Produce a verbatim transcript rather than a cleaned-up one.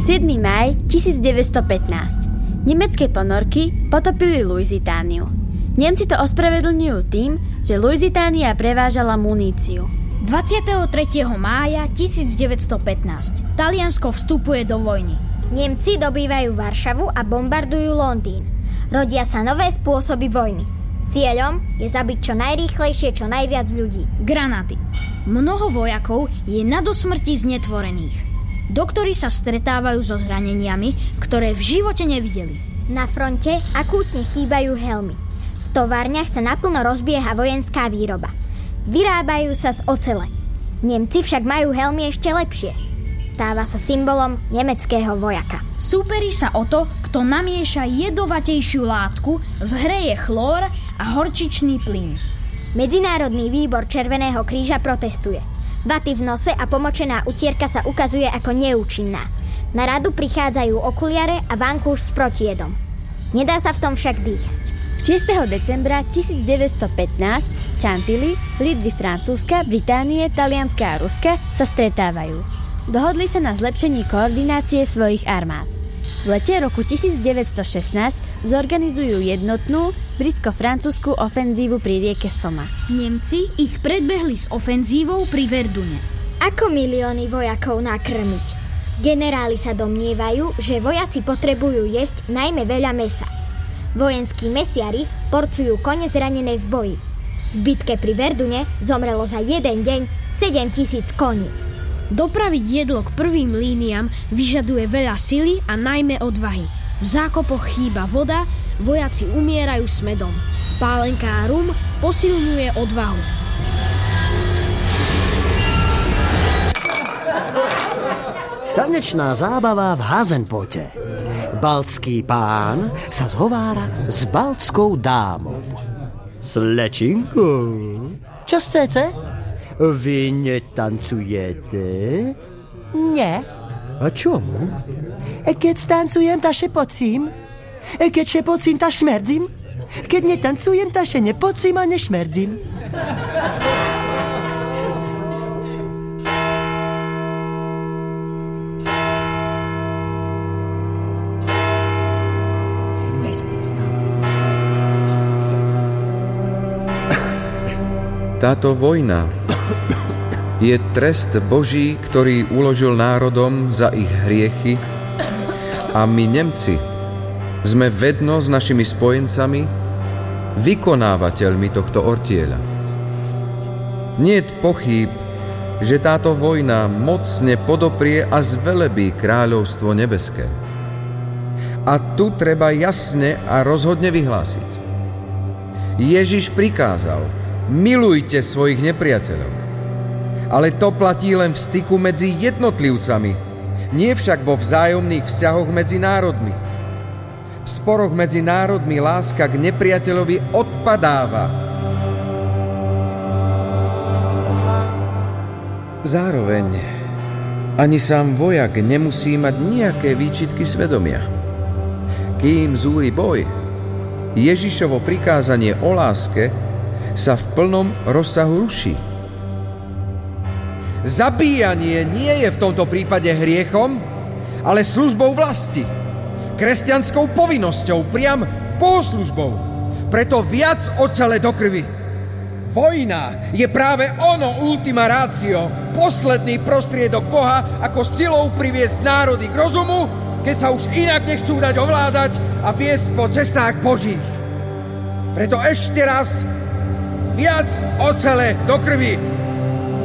siedmeho mája tisícdeväťstopätnásť. Nemecké ponorky potopili Luizitániu. Nemci to ospravedlňujú tým, že Luizitánia prevážala muníciu. dvadsiateho tretieho mája tisícdeväťstopätnásť. Taliansko vstupuje do vojny. Nemci dobývajú Varšavu a bombardujú Londýn. Rodia sa nové spôsoby vojny. Cieľom je zabiť čo najrýchlejšie čo najviac ľudí. Granáty. Mnoho vojakov je na dosmrti znetvorených. Doktori sa stretávajú so zraneniami, ktoré v živote nevideli. Na fronte akútne chýbajú helmy. V továrniach sa naplno rozbieha vojenská výroba. Vyrábajú sa z ocele. Nemci však majú helmy ešte lepšie. Stáva sa symbolom nemeckého vojaka. Súperí sa o to, kto namieša jedovatejšiu látku, v hre je chlór a horčičný plyn. Medzinárodný výbor Červeného kríža protestuje. Vaty v nose a pomočená utierka sa ukazuje ako neúčinná. Na radu prichádzajú okuliare a vankúš s protiedom. Nedá sa v tom však dýchať. šiesteho decembra tisícdeväťstopätnásť Chantilly, lídri Francúzska, Británie, Talianska a Ruska sa stretávajú. Dohodli sa na zlepšení koordinácie svojich armád. V lete roku tisícdeväťstošestnásť zorganizujú jednotnú britsko-francúzsku ofenzívu pri rieke Soma. Nemci ich predbehli s ofenzívou pri Verdune. Ako milióny vojakov nakrmiť? Generáli sa domnievajú, že vojaci potrebujú jesť najmä veľa mäsa. Vojenskí mesiari porcujú kone zranené v boji. V bitke pri Verdune zomrelo za jeden deň sedemtisíc koní. Dopraviť jedlo k prvým líniám vyžaduje veľa sily a najmä odvahy. V zákopoch chýba voda, vojaci umierajú smedom. Pálenka a rum posilňuje odvahu. Tanečná zábava v Hazenpote. Baltský pán sa zhovára s baltskou dámou. Slečinko, čo chcete? Vy netancujete? Nie. A čomu? Keď stancujem, ta šepocím. Keď šepocím, ta šmerdzím. Keď netancujem, ta še nepocím a nešmerdzím. Táto vojna je trest Boží, ktorý uložil národom za ich hriechy, a my, Nemci, sme vedno s našimi spojencami vykonávateľmi tohto ortieľa. Niet pochýb, že táto vojna mocne podoprie a zvelebí kráľovstvo nebeské. A tu treba jasne a rozhodne vyhlásiť. Ježiš prikázal: milujte svojich nepriateľov. Ale to platí len v styku medzi jednotlivcami, nie však vo vzájomných vzťahoch medzi národmi. V sporoch medzi národmi láska k nepriateľovi odpadáva. Zároveň ani sám vojak nemusí mať nejaké výčitky svedomia. Kým zúri boj, Ježišovo prikázanie o láske sa v plnom rozsahu ruší. Zabíjanie nie je v tomto prípade hriechom, ale službou vlasti, kresťanskou povinnosťou, priam bohoslužbou. Preto viac ocele do krvi. Vojna je práve ono ultima ratio, posledný prostriedok Boha, ako silou priviesť národy k rozumu, keď sa už inak nechcú dať ovládať a viesť po cestách Božích. Preto ešte raz: viac ocele do krvi.